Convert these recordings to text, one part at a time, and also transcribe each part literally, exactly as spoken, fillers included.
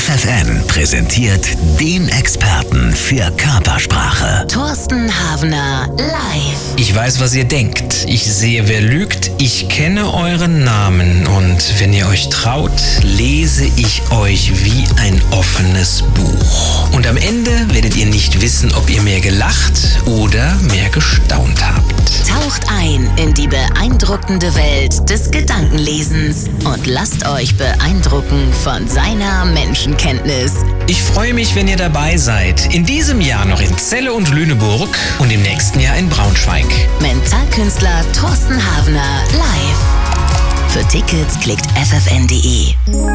F F N präsentiert den Experten für Körpersprache. Thorsten Havener live. Ich weiß, was ihr denkt. Ich sehe, wer lügt. Ich kenne euren Namen. Und wenn ihr euch traut, lese ich euch wie ein offenes Buch. Und am Ende werdet ihr nicht wissen, ob ihr mehr gelacht oder mehr gestaunt habt. Taucht ein in die beeindruckende Welt des Gedankenlesens und lasst euch beeindrucken von seiner Menschenkenntnis. Ich freue mich, wenn ihr dabei seid. In diesem Jahr noch in Celle und Lüneburg und im nächsten Jahr in Braunschweig. Mentalkünstler Thorsten Havener live. Für Tickets klickt f f n punkt d e.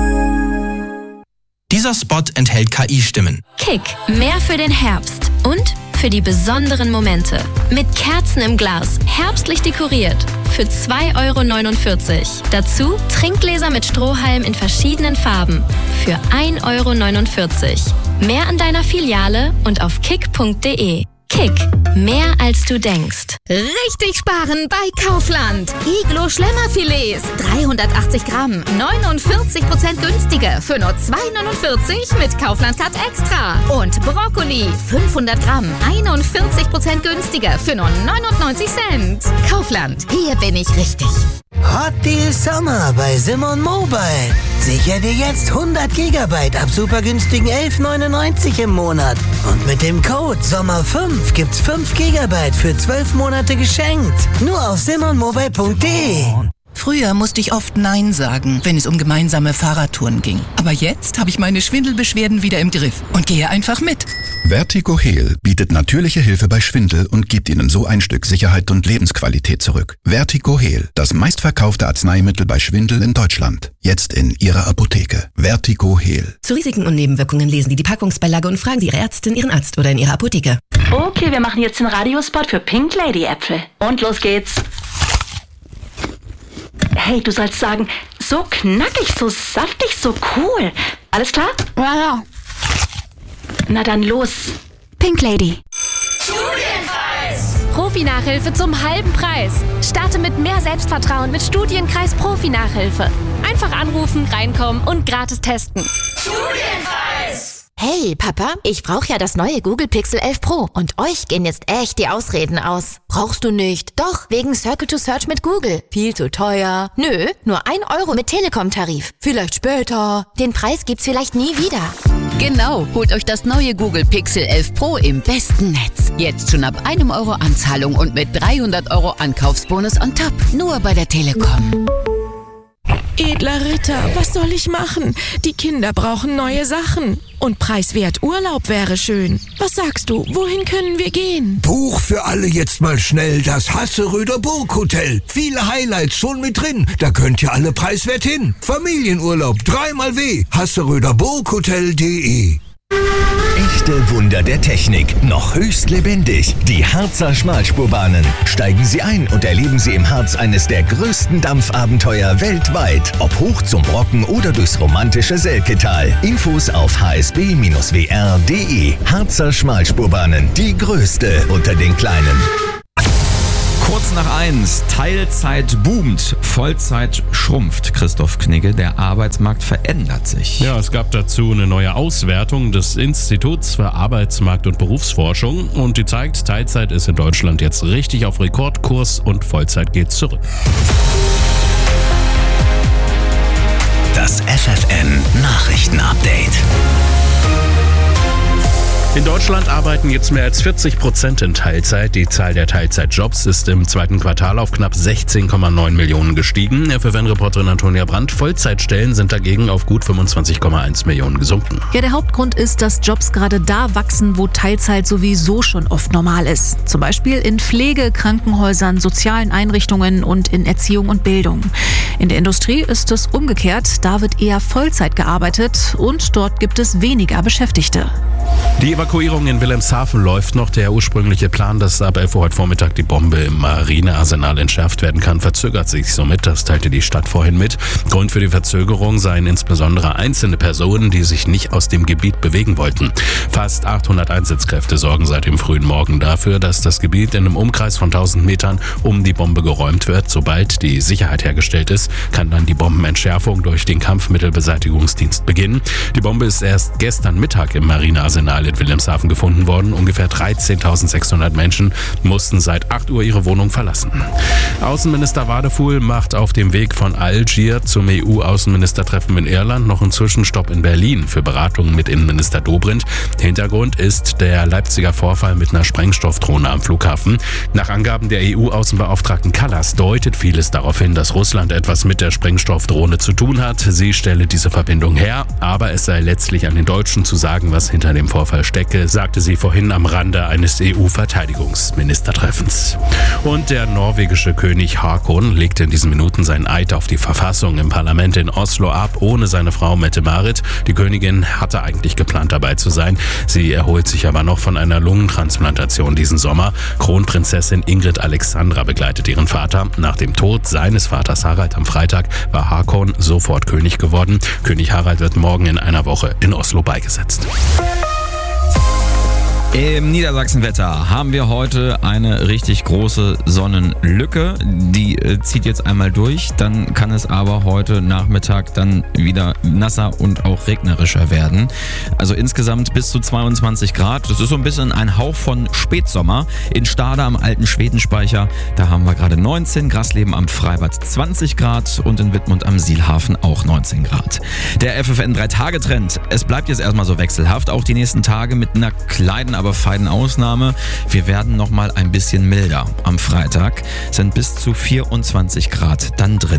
Dieser Spot enthält K I-Stimmen. Kick, mehr für den Herbst und für die besonderen Momente. Mit Kerzen im Glas, herbstlich dekoriert. Für zwei Euro neunundvierzig. Dazu Trinkgläser mit Strohhalm in verschiedenen Farben. Für ein Euro neunundvierzig. Mehr an deiner Filiale und auf kick punkt d e. Kick, mehr als du denkst. Richtig sparen bei Kaufland. Iglo Schlemmerfilets, dreihundertachtzig Gramm, neunundvierzig Prozent günstiger für nur zwei neunundvierzig mit Kaufland Cut Extra. Und Brokkoli, fünfhundert Gramm, einundvierzig Prozent günstiger für nur neunundneunzig Cent. Kaufland, hier bin ich richtig. Hot Deal Sommer bei Simon Mobile. Sicher dir jetzt hundert Gigabyte ab super günstigen elf neunundneunzig im Monat. Und mit dem Code Sommer fünf gibt's fünf Gigabyte für zwölf Monate geschenkt. Nur auf simon mobile punkt d e. Früher musste ich oft Nein sagen, wenn es um gemeinsame Fahrradtouren ging. Aber jetzt habe ich meine Schwindelbeschwerden wieder im Griff und gehe einfach mit. Vertigo Heal bietet natürliche Hilfe bei Schwindel und gibt Ihnen so ein Stück Sicherheit und Lebensqualität zurück. Vertigo Heal, das meistverkaufte Arzneimittel bei Schwindel in Deutschland. Jetzt in Ihrer Apotheke. Vertigo Heal. Zu Risiken und Nebenwirkungen lesen Sie die Packungsbeilage und fragen Sie Ihre Ärztin, Ihren Arzt oder in Ihrer Apotheke. Okay, wir machen jetzt den Radiospot für Pink Lady Äpfel. Und los geht's. Hey, du sollst sagen, so knackig, so saftig, so cool. Alles klar? Ja, ja. Na dann los. Pink Lady. Studienkreis! Profi-Nachhilfe zum halben Preis. Starte mit mehr Selbstvertrauen mit Studienkreis Profi-Nachhilfe. Einfach anrufen, reinkommen und gratis testen. Studienkreis! Hey, Papa, ich brauche ja das neue Google Pixel elf Pro und euch gehen jetzt echt die Ausreden aus. Brauchst du nicht? Doch, wegen Circle to Search mit Google. Viel zu teuer. Nö, nur ein Euro mit Telekom-Tarif. Vielleicht später. Den Preis gibt's vielleicht nie wieder. Genau, holt euch das neue Google Pixel elf Pro im besten Netz. Jetzt schon ab einem Euro Anzahlung und mit dreihundert Euro Ankaufsbonus on top. Nur bei der Telekom. Edler Ritter, was soll ich machen? Die Kinder brauchen neue Sachen. Und preiswert Urlaub wäre schön. Was sagst du, wohin können wir gehen? Buch für alle jetzt mal schnell das Hasseröder Burghotel. Viele Highlights schon mit drin. Da könnt ihr alle preiswert hin. Familienurlaub dreimal W. hasseröder burghotel punkt d e. Echte Wunder der Technik, noch höchst lebendig. Die Harzer Schmalspurbahnen. Steigen Sie ein und erleben Sie im Harz eines der größten Dampfabenteuer weltweit. Ob hoch zum Brocken oder durchs romantische Selketal. Infos auf h s b dash w r punkt d e. Harzer Schmalspurbahnen, die größte unter den kleinen. Kurz nach eins, Teilzeit boomt, Vollzeit schrumpft. Christoph Knigge, der Arbeitsmarkt verändert sich. Ja, es gab dazu eine neue Auswertung des Instituts für Arbeitsmarkt- und Berufsforschung und die zeigt, Teilzeit ist in Deutschland jetzt richtig auf Rekordkurs und Vollzeit geht zurück. Das F F N Nachrichtenupdate. In Deutschland arbeiten jetzt mehr als vierzig Prozent in Teilzeit. Die Zahl der Teilzeitjobs ist im zweiten Quartal auf knapp sechzehn Komma neun Millionen gestiegen. F F N-Reporterin Antonia Brandt. Vollzeitstellen sind dagegen auf gut fünfundzwanzig Komma eins Millionen gesunken. Ja, der Hauptgrund ist, dass Jobs gerade da wachsen, wo Teilzeit sowieso schon oft normal ist. Zum Beispiel in Pflege, Krankenhäusern, sozialen Einrichtungen und in Erziehung und Bildung. In der Industrie ist es umgekehrt. Da wird eher Vollzeit gearbeitet und dort gibt es weniger Beschäftigte. Die Evakuierung in Wilhelmshaven läuft noch. Der ursprüngliche Plan, dass ab elf Uhr heute Vormittag die Bombe im Marinearsenal entschärft werden kann, verzögert sich somit. Das teilte die Stadt vorhin mit. Grund für die Verzögerung seien insbesondere einzelne Personen, die sich nicht aus dem Gebiet bewegen wollten. Fast achthundert Einsatzkräfte sorgen seit dem frühen Morgen dafür, dass das Gebiet in einem Umkreis von tausend Metern um die Bombe geräumt wird. Sobald die Sicherheit hergestellt ist, kann dann die Bombenentschärfung durch den Kampfmittelbeseitigungsdienst beginnen. Die Bombe ist erst gestern Mittag im Marinearsenal in Wilhelmshaven gefunden worden. Ungefähr dreizehntausendsechshundert Menschen mussten seit acht Uhr ihre Wohnung verlassen. Außenminister Wadefuhl macht auf dem Weg von Algier zum E U-Außenministertreffen in Irland noch einen Zwischenstopp in Berlin für Beratungen mit Innenminister Dobrindt. Hintergrund ist der Leipziger Vorfall mit einer Sprengstoffdrohne am Flughafen. Nach Angaben der E U-Außenbeauftragten Kallas deutet vieles darauf hin, dass Russland etwas mit der Sprengstoffdrohne zu tun hat. Sie stelle diese Verbindung her, aber es sei letztlich an den Deutschen zu sagen, was hinter dem Vorfall stecke, sagte sie vorhin am Rande eines E U-Verteidigungsministertreffens. Und der norwegische König Haakon legte in diesen Minuten seinen Eid auf die Verfassung im Parlament in Oslo ab, ohne seine Frau Mette-Marit. Die Königin hatte eigentlich geplant, dabei zu sein. Sie erholt sich aber noch von einer Lungentransplantation diesen Sommer. Kronprinzessin Ingrid Alexandra begleitet ihren Vater. Nach dem Tod seines Vaters Harald am Freitag war Haakon sofort König geworden. König Harald wird morgen in einer Woche in Oslo beigesetzt. Im Niedersachsenwetter haben wir heute eine richtig große Sonnenlücke. Die äh, zieht jetzt einmal durch, dann kann es aber heute Nachmittag dann wieder nasser und auch regnerischer werden. Also insgesamt bis zu zweiundzwanzig Grad. Das ist so ein bisschen ein Hauch von Spätsommer. In Stade am alten Schwedenspeicher, da haben wir gerade neunzehn, Grasleben am Freibad zwanzig Grad und in Wittmund am Sielhafen auch neunzehn Grad. Der F F N drei Tage Trend, es bleibt jetzt erstmal so wechselhaft, auch die nächsten Tage mit einer kleinen, aber feinen Ausnahme. Wir werden nochmal ein bisschen milder. Am Freitag sind bis zu vierundzwanzig Grad dann drin.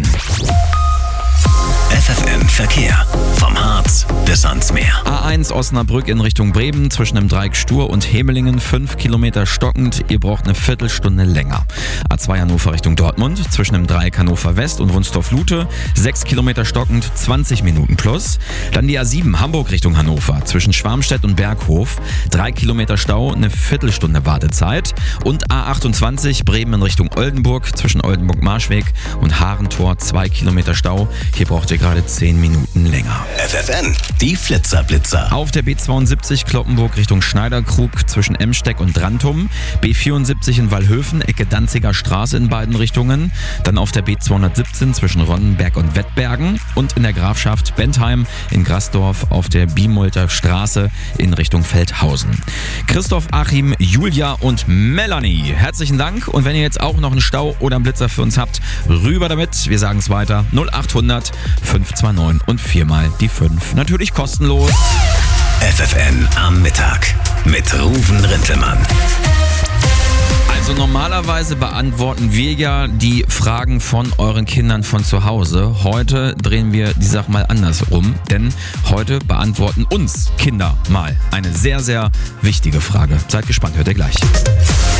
F F N Verkehr. Vom Harz bis ans Meer. A eins Osnabrück in Richtung Bremen zwischen dem Dreieck Stur und Hemelingen fünf Kilometer stockend. Ihr braucht eine Viertelstunde länger. A zwei Hannover Richtung Dortmund zwischen dem Dreieck Hannover West und Wunstorf-Lute sechs Kilometer stockend, zwanzig Minuten plus. Dann die A sieben Hamburg Richtung Hannover zwischen Schwarmstedt und Berghof drei Kilometer Stau, eine Viertelstunde Wartezeit. Und A achtundzwanzig Bremen in Richtung Oldenburg zwischen Oldenburg-Marschweg und Haarentor zwei Kilometer Stau. Hier braucht ihr gerade zehn Minuten länger. F F N, die Flitzerblitzer. Auf der B zweiundsiebzig Kloppenburg Richtung Schneiderkrug zwischen Emsteck und Drantum. B vierundsiebzig in Wallhöfen, Ecke Danziger Straße in beiden Richtungen. Dann auf der B zweihundertsiebzehn zwischen Ronnenberg und Wettbergen. Und in der Grafschaft Bentheim in Grasdorf auf der Biemulter Straße in Richtung Feldhausen. Christoph, Achim, Julia und Melanie, herzlichen Dank. Und wenn ihr jetzt auch noch einen Stau oder einen Blitzer für uns habt, rüber damit. Wir sagen es weiter. null achthundert fünf zwei neun und viermal die fünf. Natürlich kostenlos. F F N am Mittag mit Ruven Rintelmann. Also normalerweise beantworten wir ja die Fragen von euren Kindern von zu Hause. Heute drehen wir die Sache mal andersrum, denn heute beantworten uns Kinder mal eine sehr, sehr wichtige Frage. Seid gespannt, hört ihr gleich.